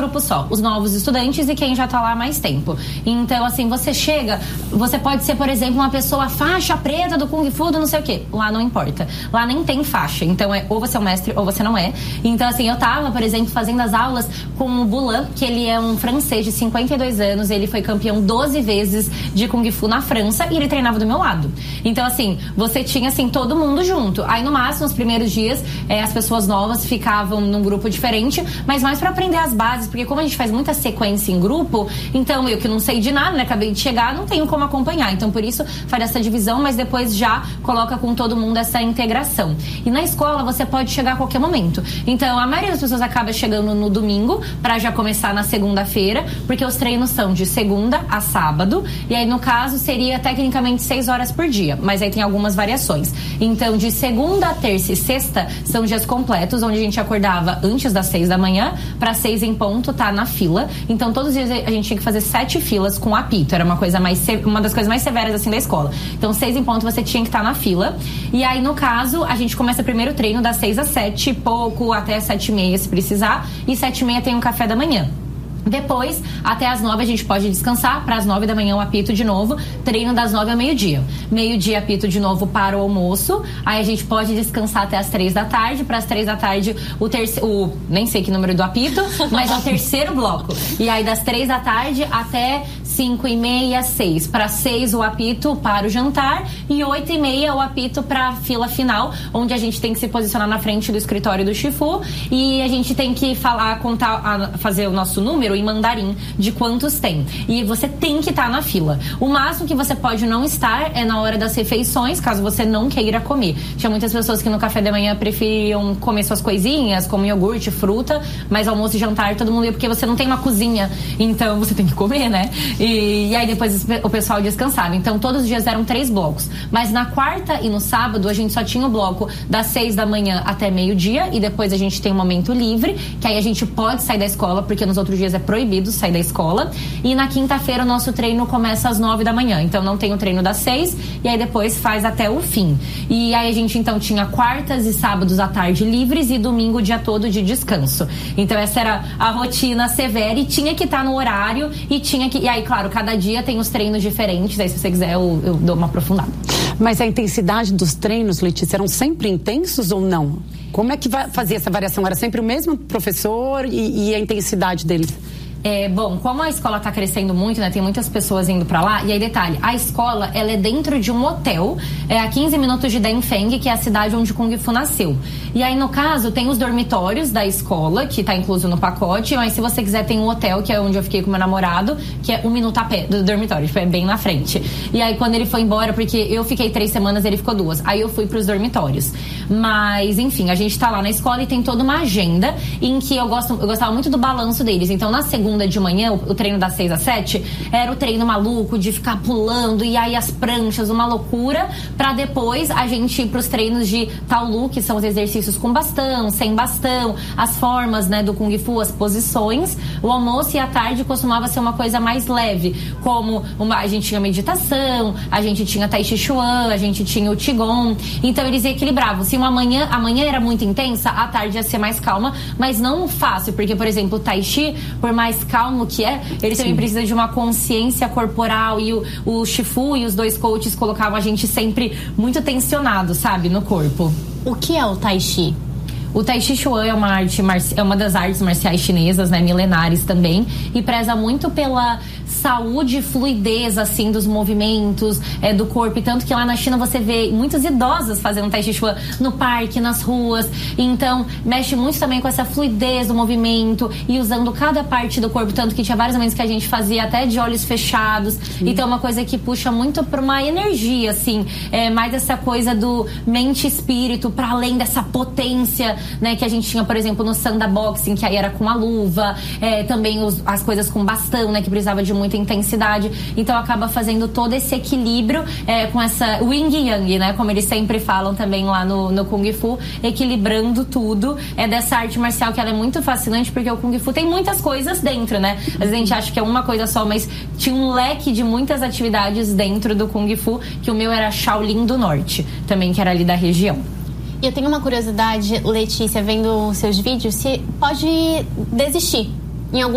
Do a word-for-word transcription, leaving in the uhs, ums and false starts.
grupo só, os novos estudantes e quem já tá lá há mais tempo. Então, assim, você chega, você pode ser, por exemplo, uma pessoa faixa preta do Kung Fu, do não sei o quê. Lá não importa. Lá nem tem faixa. Então, é ou você é um mestre ou você não é. Então, assim, eu tava, por exemplo, fazendo as aulas com o Bulan, que ele é um francês de cinquenta e dois anos, ele foi campeão doze vezes de Kung Fu na França e ele treinava do meu lado. Então, assim, você tinha, assim, todo mundo junto. Aí, no máximo, nos primeiros dias, é, as pessoas novas ficavam num grupo diferente, mas mais pra aprender as bases, porque como a gente faz muita sequência em grupo, então eu que não sei de nada, né, acabei de chegar, não tenho como acompanhar. Então, por isso, faz essa divisão, mas depois já coloca com todo mundo essa integração. E na escola, você pode chegar a qualquer momento. Então, a maioria das pessoas acaba chegando no domingo, pra já começar na segunda-feira, porque os treinos são de segunda a sábado, e aí, no caso, seria tecnicamente seis horas por dia, mas aí tem algumas variações. Então, de segunda, terça e sexta, são dias completos, onde a gente acordava antes das seis da manhã, para seis em ponto, tá na fila. Então, todos os dias a gente tinha que fazer sete filas com apito. Era uma coisa mais, uma das coisas mais severas, assim, da escola. Então, seis em ponto, você tinha que estar na fila. E aí, no caso, a gente começa o primeiro treino das seis às sete, pouco, até sete e meia, se precisar. E sete e meia tem um café da manhã. Depois, até as nove a gente pode descansar, para as nove da manhã o apito de novo, treino das nove ao meio-dia. Meio-dia apito de novo para o almoço, aí a gente pode descansar até as três da tarde, para as três da tarde o terceiro, nem sei que número do apito, mas é o terceiro bloco. E aí das três da tarde até cinco e meia, seis. Para seis o apito para o jantar e oito e meia o apito para a fila final, onde a gente tem que se posicionar na frente do escritório do Shifu e a gente tem que falar, contar, fazer o nosso número em mandarim de quantos tem. E você tem que estar na fila. O máximo que você pode não estar é na hora das refeições, caso você não queira comer. Tinha muitas pessoas que no café da manhã preferiam comer suas coisinhas, como iogurte, fruta, mas almoço e jantar todo mundo ia, porque você não tem uma cozinha, então você tem que comer, né? E, e aí depois o pessoal descansava. Então todos os dias eram três blocos. Mas na quarta e no sábado a gente só tinha o bloco das seis da manhã até meio-dia e depois a gente tem um momento livre, que aí a gente pode sair da escola, porque nos outros dias é proibido sair da escola. E na quinta-feira o nosso treino começa às nove da manhã. Então não tem o treino das seis e aí depois faz até o fim. E aí a gente então tinha quartas e sábados à tarde livres e domingo o dia todo de descanso. Então essa era a rotina severa e tinha que estar no horário e tinha que... E aí, claro, cada dia tem os treinos diferentes. Aí se você quiser eu, eu dou uma aprofundada. Mas a intensidade dos treinos, Letícia, eram sempre intensos ou não? Como é que vai fazer essa variação? Era sempre o mesmo professor e, e a intensidade deles? É, bom, como a escola tá crescendo muito, né, tem muitas pessoas indo pra lá, e aí detalhe, a escola, ela é dentro de um hotel, é a quinze minutos de Daifeng, que é a cidade onde o Kung Fu nasceu. E aí, no caso, tem os dormitórios da escola, que tá incluso no pacote, mas se você quiser tem um hotel, que é onde eu fiquei com meu namorado, que é um minuto a pé do dormitório, tipo, é bem na frente. E aí, quando ele foi embora, porque eu fiquei três semanas, ele ficou duas, aí eu fui pros dormitórios. Mas, enfim, a gente tá lá na escola e tem toda uma agenda em que eu, gosto, eu gostava muito do balanço deles. Então, na segunda segunda de manhã, o, o treino das seis às sete, era o treino maluco de ficar pulando e aí as pranchas, uma loucura, pra depois a gente ir pros treinos de Taolu, que são os exercícios com bastão, sem bastão, as formas, né, do Kung Fu, as posições. O almoço e a tarde costumava ser uma coisa mais leve, como uma, a gente tinha meditação, a gente tinha Tai Chi Chuan, a gente tinha o Qigong. Então eles equilibravam. Se uma manhã, a manhã era muito intensa, a tarde ia ser mais calma, mas não fácil, porque, por exemplo, o Tai Chi, por mais calmo que é, ele Sim. também precisa de uma consciência corporal, e o, o Shifu e os dois coaches colocavam a gente sempre muito tensionado, sabe, no corpo. O que é o Tai Chi? O Tai Chi Chuan é uma arte, é uma das artes marciais chinesas, né, milenares também, e preza muito pela saúde e fluidez, assim, dos movimentos, é, do corpo, e tanto que lá na China você vê muitas idosas fazendo Tai Chi Chuan no parque, nas ruas. Então mexe muito também com essa fluidez do movimento e usando cada parte do corpo, tanto que tinha vários momentos que a gente fazia até de olhos fechados. Sim. Então é uma coisa que puxa muito pra uma energia, assim, é mais essa coisa do mente e espírito, pra além dessa potência, né, que a gente tinha, por exemplo, no Sanda Boxing, que aí era com a luva, é, também os, as coisas com bastão, né, que precisava de muita intensidade. Então acaba fazendo todo esse equilíbrio, é, com essa Yin Yang, né, como eles sempre falam também lá no, no Kung Fu, equilibrando tudo. É dessa arte marcial que ela é muito fascinante, porque o Kung Fu tem muitas coisas dentro, né? Às vezes a gente acha que é uma coisa só, mas tinha um leque de muitas atividades dentro do Kung Fu, que o meu era Shaolin do Norte, também, que era ali da região. E eu tenho uma curiosidade, Letícia, vendo seus vídeos, se pode desistir em algum